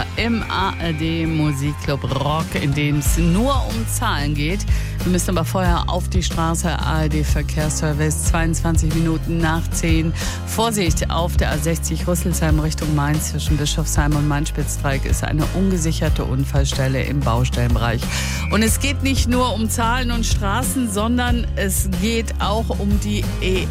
hier im ARD Musikclub Rock, in dem es nur um Zahlen geht. Wir müssen aber vorher auf die Straße. ARD Verkehrsservice, 22 Minuten nach 10. Vorsicht, auf der A60 Rüsselsheim Richtung Mainz zwischen Bischofsheim und Main-Spitz-Dreieck ist eine ungesicherte Unfallstelle im Baustellenbereich. Und es geht nicht nur um Zahlen und Straßen, sondern es geht auch um die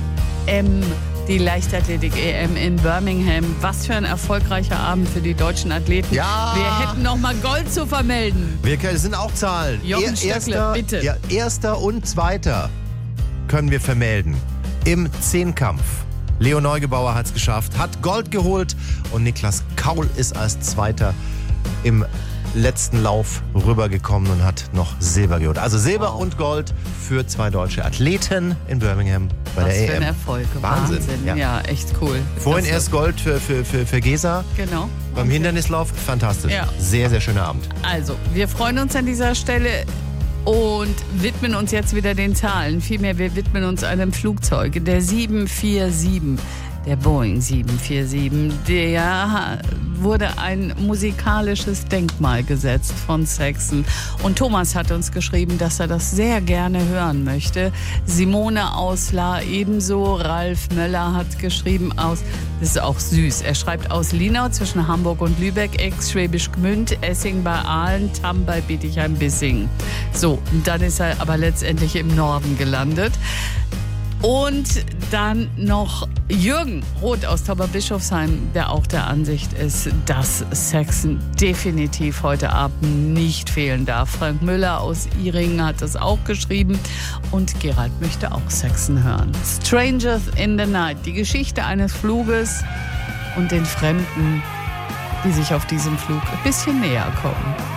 EM. Die Leichtathletik-EM in Birmingham. Was für ein erfolgreicher Abend für die deutschen Athleten. Ja. Wir hätten noch mal Gold zu vermelden. Das sind auch Zahlen. Jochen Stöckle, bitte. Ja, Erster und Zweiter können wir vermelden. Im Zehnkampf. Leo Neugebauer hat es geschafft, hat Gold geholt und Niklas Kaul ist als Zweiter im letzten Lauf rübergekommen und hat noch Silber geholt. Also Silber und Gold für 2 deutsche Athleten in Birmingham bei der EM. Was für ein Erfolg. Wahnsinn. Ja, echt cool. Vorhin erst Gold für Gesa. Genau. Beim Hindernislauf, fantastisch. Ja. Sehr, sehr schöner Abend. Also, wir freuen uns an dieser Stelle und widmen uns jetzt wieder den Zahlen. Vielmehr, wir widmen uns einem Flugzeug, der 747. Der Boeing 747, der wurde ein musikalisches Denkmal gesetzt von Saxon. Und Thomas hat uns geschrieben, dass er das sehr gerne hören möchte. Simone Auslar ebenso. Ralf Möller hat geschrieben das ist auch süß. Er schreibt aus Linau zwischen Hamburg und Lübeck, Ex-Schwäbisch Gmünd, Essing bei Aalen, Tamm bei Bietigheim-Bissingen. So, und dann ist er aber letztendlich im Norden gelandet. Und dann noch Jürgen Roth aus Tauberbischofsheim, der auch der Ansicht ist, dass Saxon definitiv heute Abend nicht fehlen darf. Frank Müller aus Ihringen hat das auch geschrieben und Gerald möchte auch Saxon hören. Strangers in the Night, die Geschichte eines Fluges und den Fremden, die sich auf diesem Flug ein bisschen näher kommen.